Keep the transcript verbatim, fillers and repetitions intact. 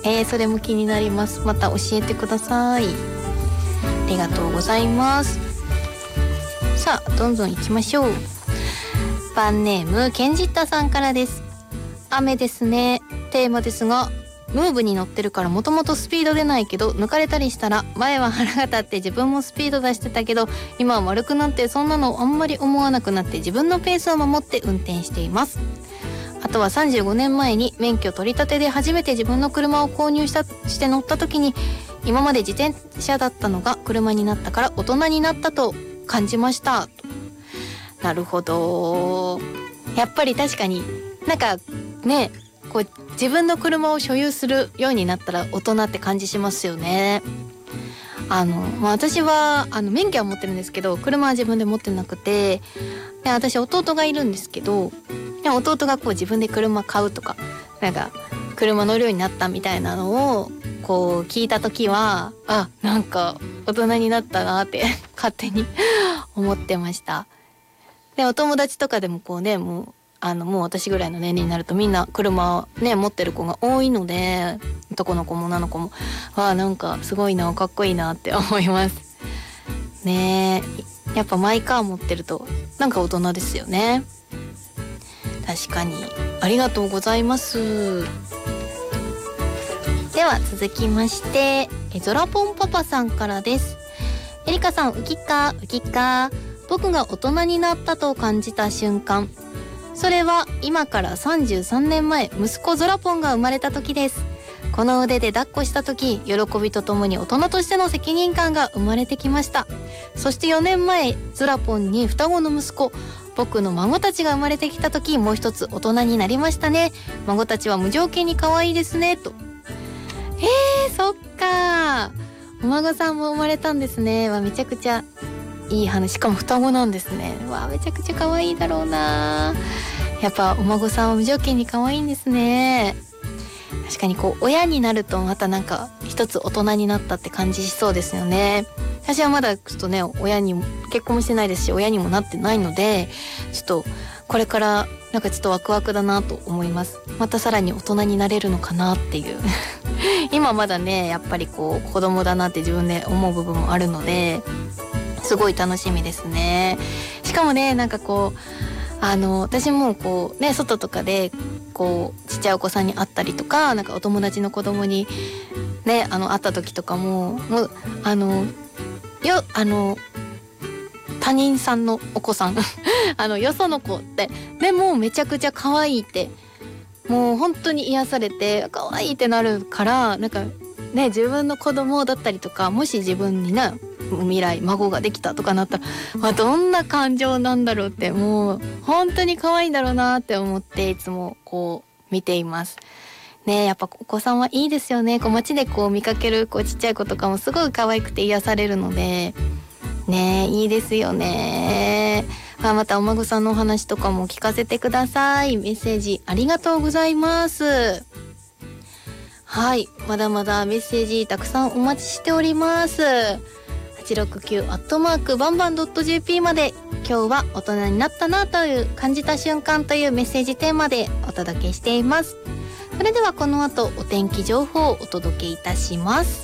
えー、それも気になります。また教えてください。ありがとうございます。さあどんどん行きましょう。パンネームケンジッタさんからです。雨ですね。テーマですが、ムーブに乗ってるからもともとスピード出ないけど、抜かれたりしたら前は腹が立って自分もスピード出してたけど、今は丸くなってそんなのあんまり思わなくなって自分のペースを守って運転しています。あとはさんじゅうごねんまえに免許取り立てで初めて自分の車を購入したして乗った時に、今まで自転車だったのが車になったから大人になったと感じました。なるほど。やっぱり確かになんかね、こう自分の車を所有するようになったら大人って感じしますよね。あの、まあ、私はあの免許は持ってるんですけど、車は自分で持ってなくて、で私弟がいるんですけど、で弟がこう自分で車買うとか、なんか車乗るようになったみたいなのをこう聞いた時は、あ、なんか大人になったなって勝手に思ってました。でお友達とかでもこうね、もうあのもう私ぐらいの年齢になるとみんな車をね持ってる子が多いので、男の子も女の子も、わあなんかすごいな、かっこいいなって思いますね。えやっぱマイカー持ってるとなんか大人ですよね。確かに。ありがとうございます。では続きましてえゾラポンパパさんからです。エリカさん、ウキッカーウキッカー、僕が大人になったと感じた瞬間、それは今からさんじゅうさんねんまえ、息子ゾラポンが生まれた時です。この腕で抱っこした時、喜びとともに大人としての責任感が生まれてきました。そしてよねんまえ、ゾラポンに双子の息子、僕の孫たちが生まれてきた時、もう一つ大人になりましたね。孫たちは無条件に可愛いですねと。えー、そっか、お孫さんも生まれたんですね。わ、めちゃくちゃいい話。しかも双子なんですね。わあ、めちゃくちゃ可愛いだろうな。やっぱお孫さんは無条件に可愛いんですね。確かにこう親になるとまたなんか一つ大人になったって感じしそうですよね。私はまだちょっとね、親にも結婚もしてないですし、親にもなってないので、ちょっとこれからなんかちょっとワクワクだなと思います。またさらに大人になれるのかなっていう今まだね、やっぱりこう子供だなって自分で思う部分もあるので、すごい楽しみですね。しかもね、なんかこうあの私もこうね、外とかでこうちっちゃいお子さんに会ったりとか、なんかお友達の子供にね、あの会った時とかも、もうあのよあの他人さんのお子さんあのよその子ってでもめちゃくちゃ可愛いって、もう本当に癒されて可愛いってなるから、なんかね、自分の子供だったりとか、もし自分にな未来孫ができたとかなったら、まあ、どんな感情なんだろうって、もう本当に可愛いんだろうなって思っていつもこう見ていますね。やっぱお子さんはいいですよね。こう街でこう見かけるこうちっちゃい子とかもすごい可愛くて癒されるのでね、いいですよね。まあ、またお孫さんのお話とかも聞かせてください。メッセージありがとうございます。はい、まだまだメッセージたくさんお待ちしております。はちろくきゅうアットマークバンバンドット ジェーピー まで、今日は大人になったなという感じた瞬間というメッセージテーマでお届けしています。それではこの後お天気情報をお届けいたします。